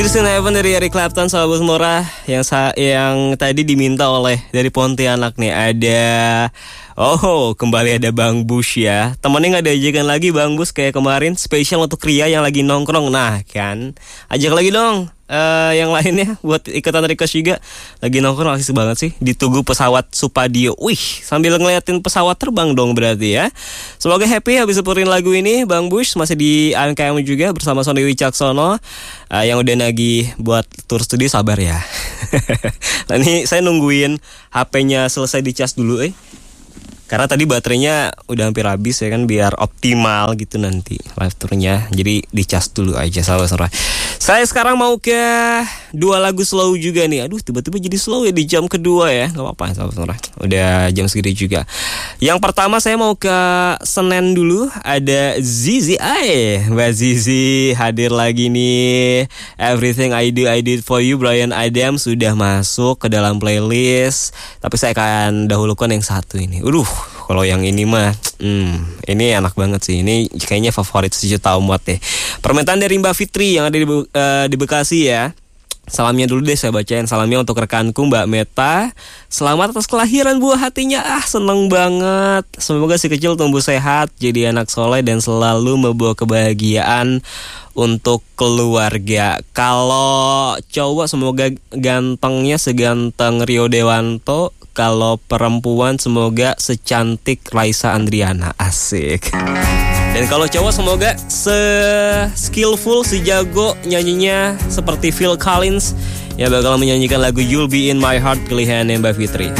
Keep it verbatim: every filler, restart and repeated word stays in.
Tears in Heaven dari Eric Clapton, sahabat Sonora. Yang sa- yang tadi diminta oleh dari Pontianak nih. Ada Oh, kembali ada Bang Bush ya. Temennya gak diajakan lagi Bang Bush kayak kemarin. Spesial untuk Ria yang lagi nongkrong. Nah kan, ajak lagi dong uh, yang lainnya buat ikutan request juga. Lagi nongkrong asik banget sih di Tugu Pesawat Supadio. Wih, sambil ngeliatin pesawat terbang dong berarti ya. Semoga happy habis puterin lagu ini. Bang Bush masih di A N K M juga bersama Sony Wicaksono, uh, yang udah nagih buat tour studio. Sabar ya. Nah ini saya nungguin H P-nya selesai dicas dulu eh. Karena tadi baterainya udah hampir habis ya kan, biar optimal gitu nanti live tournya. Jadi dicas dulu aja sahabat-sahabat. Saya sekarang mau ke dua lagu slow juga nih. Aduh, tiba-tiba jadi slow ya di jam kedua ya. Gak apa-apa sahabat-sahabat, udah jam segini juga. Yang pertama saya mau ke Senen dulu. Ada Zizi Ae, Mbak Zizi hadir lagi nih. Everything I Do I Did For You, Bryan Adams sudah masuk ke dalam playlist. Tapi saya akan dahulukan yang satu ini. Aduh, kalau yang ini mah, hmm, ini enak banget sih. Ini kayaknya favorit sejuta umat deh. Permintaan dari Mbak Fitri yang ada di, uh, di Bekasi ya. Salamnya dulu deh saya bacain. Salamnya untuk rekanku Mbak Meta. Selamat atas kelahiran buah hatinya. Ah, seneng banget. Semoga si kecil tumbuh sehat, jadi anak soleh dan selalu membawa kebahagiaan untuk keluarga. Kalau cowok semoga gantengnya seganteng Rio Dewanto. Kalau perempuan semoga secantik Raisa Andriana. Asik. Dan kalau cowok semoga se-skillful, sejago nyanyinya seperti Phil Collins yang bakal menyanyikan lagu You'll Be In My Heart pilihannya Mbak Fitri.